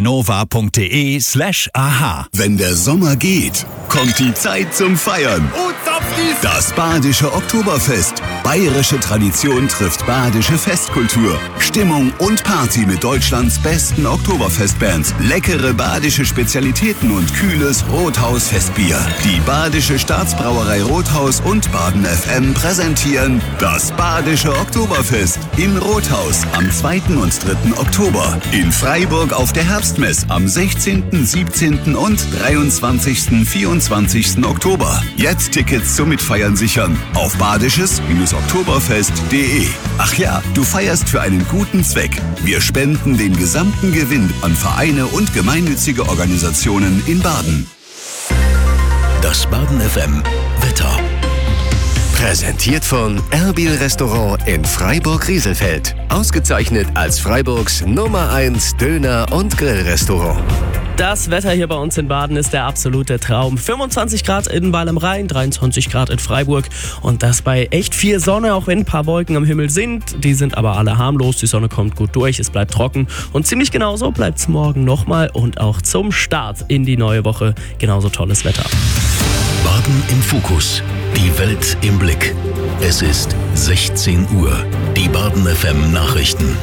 vinova.de/aha. Wenn der Sommer geht, kommt die Zeit zum Feiern. Das Badische Oktoberfest. Bayerische Tradition trifft badische Festkultur. Stimmung und Party mit Deutschlands besten Oktoberfestbands. Leckere badische Spezialitäten und kühles Rothaus-Festbier. Die Badische Staatsbrauerei Rothaus und Baden FM präsentieren das Badische Oktoberfest in Rothaus am 2. und 3. Oktober. In Freiburg auf der Herbstmess am 16., 17. und 23., 24. Oktober. Jetzt Tickets zum Mitfeiern sichern auf badisches-oktoberfest.de. Ach ja, du feierst für einen guten Zweck. Wir spenden den gesamten Gewinn an Vereine und gemeinnützige Organisationen in Baden. Das Baden FM Wetter. Präsentiert von Erbil Restaurant in Freiburg-Rieselfeld. Ausgezeichnet als Freiburgs Nummer 1 Döner- und Grillrestaurant. Das Wetter hier bei uns in Baden ist der absolute Traum. 25 Grad in Weil am Rhein, 23 Grad in Freiburg und das bei echt viel Sonne, auch wenn ein paar Wolken am Himmel sind. Die sind aber alle harmlos, die Sonne kommt gut durch, es bleibt trocken und ziemlich genauso bleibt es morgen nochmal und auch zum Start in die neue Woche genauso tolles Wetter. Baden im Fokus, die Welt im Blick. Es ist 16 Uhr, die Baden FM Nachrichten.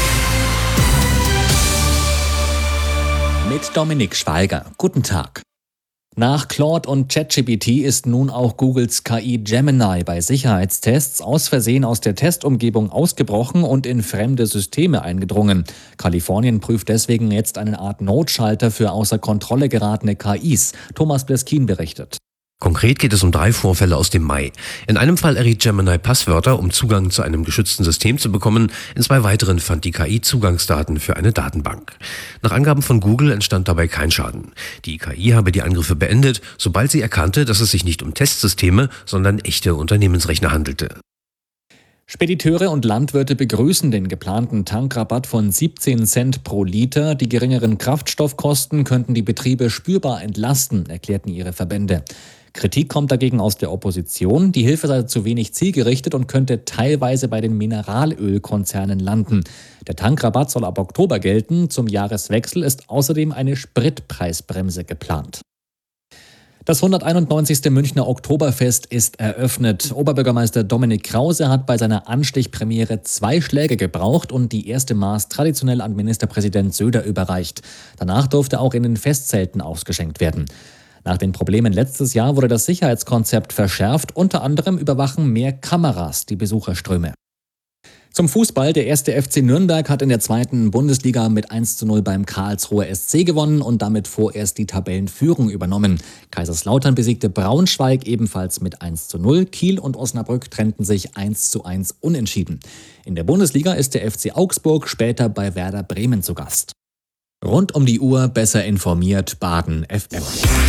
Mit Dominik Schweiger. Guten Tag. Nach Claude und ChatGPT ist nun auch Googles KI Gemini bei Sicherheitstests aus Versehen aus der Testumgebung ausgebrochen und in fremde Systeme eingedrungen. Kalifornien prüft deswegen jetzt eine Art Notschalter für außer Kontrolle geratene KIs. Thomas Bleskin berichtet. Konkret geht es um 3 Vorfälle aus dem Mai. In einem Fall erriet Gemini Passwörter, um Zugang zu einem geschützten System zu bekommen. In 2 weiteren fand die KI Zugangsdaten für eine Datenbank. Nach Angaben von Google entstand dabei kein Schaden. Die KI habe die Angriffe beendet, sobald sie erkannte, dass es sich nicht um Testsysteme, sondern echte Unternehmensrechner handelte. Spediteure und Landwirte begrüßen den geplanten Tankrabatt von 17 Cent pro Liter. Die geringeren Kraftstoffkosten könnten die Betriebe spürbar entlasten, erklärten ihre Verbände. Kritik kommt dagegen aus der Opposition. Die Hilfe sei zu wenig zielgerichtet und könnte teilweise bei den Mineralölkonzernen landen. Der Tankrabatt soll ab Oktober gelten. Zum Jahreswechsel ist außerdem eine Spritpreisbremse geplant. Das 191. Münchner Oktoberfest ist eröffnet. Oberbürgermeister Dominik Krause hat bei seiner Anstichpremiere 2 Schläge gebraucht und die erste Maß traditionell an Ministerpräsident Söder überreicht. Danach durfte auch in den Festzelten ausgeschenkt werden. Nach den Problemen letztes Jahr wurde das Sicherheitskonzept verschärft. Unter anderem überwachen mehr Kameras die Besucherströme. Zum Fußball. Der 1. FC Nürnberg hat in der 2. Bundesliga mit 1:0 beim Karlsruher SC gewonnen und damit vorerst die Tabellenführung übernommen. Kaiserslautern besiegte Braunschweig ebenfalls mit 1:0. Kiel und Osnabrück trennten sich 1:1 unentschieden. In der Bundesliga ist der FC Augsburg später bei Werder Bremen zu Gast. Rund um die Uhr besser informiert Baden FM.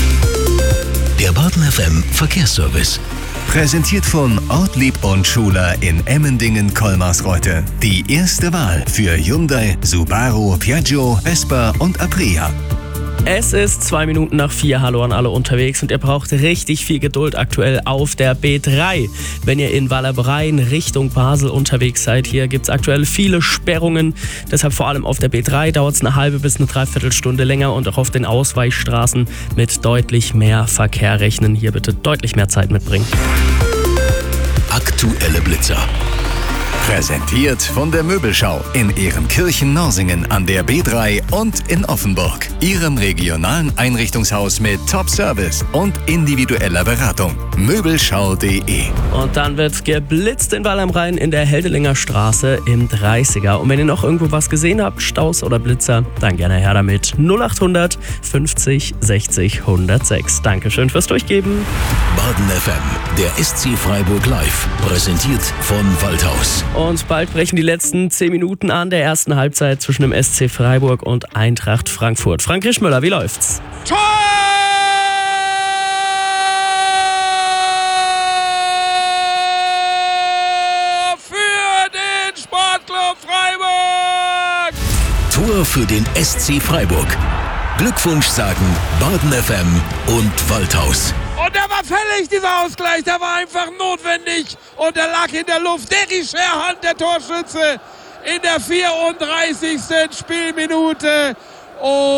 Der Baden FM Verkehrsservice. Präsentiert von Ortlieb und Schuler in Emmendingen-Kolmarsreuth. Die erste Wahl für Hyundai, Subaru, Piaggio, Vespa und Aprilia. Es ist 2 Minuten nach 4. Hallo an alle unterwegs und ihr braucht richtig viel Geduld aktuell auf der B3. Wenn ihr in Weil am Rhein Richtung Basel unterwegs seid, hier gibt es aktuell viele Sperrungen. Deshalb vor allem auf der B3 dauert es eine halbe bis eine Dreiviertelstunde länger und auch auf den Ausweichstraßen mit deutlich mehr Verkehr rechnen. Hier bitte deutlich mehr Zeit mitbringen. Aktuelle Blitzer. Präsentiert von der Möbelschau in Ehrenkirchen-Norsingen an der B3 und in Offenburg. Ihrem regionalen Einrichtungshaus mit Top-Service und individueller Beratung. Möbelschau.de. Und dann wird geblitzt in Weil am Rhein in der Heldelinger Straße im 30er. Und wenn ihr noch irgendwo was gesehen habt, Staus oder Blitzer, dann gerne her damit. 0800 50 60 106. Dankeschön fürs Durchgeben. Baden FM, der SC Freiburg Live, präsentiert von Waldhaus. Und bald brechen die letzten 10 Minuten an der ersten Halbzeit zwischen dem SC Freiburg und Eintracht Frankfurt. Frank Rischmüller, wie läuft's? Tor für den Sportclub Freiburg! Tor für den SC Freiburg. Glückwunsch sagen Baden FM und Waldhaus. Und der war fällig, dieser Ausgleich, der war einfach notwendig und der lag in der Luft. Derry Scherhand, der Torschütze, in der 34. Spielminute.